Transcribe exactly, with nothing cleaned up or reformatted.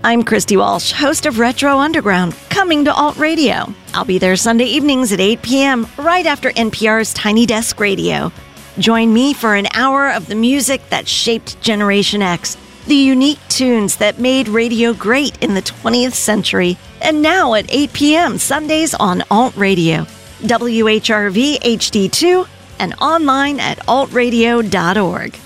I'm Christy Walsh, host of Retro Underground, coming to Alt Radio. I'll be there Sunday evenings at eight p.m., right after N P R's Tiny Desk Radio. Join me for an hour of the music that shaped Generation X, the unique tunes that made radio great in the twentieth century, and now at eight p.m. Sundays on Alt Radio, W H R V H D two, and online at alt radio dot org.